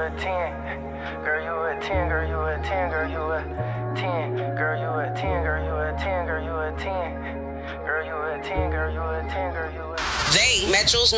a 10. Girl, you a 10, girl, you a 10, girl, you a 10. Girl, you a 10, girl, you a 10, girl, you a 10. Girl, you a 10, girl, you a 10, girl, you a 10. Jay, Metro's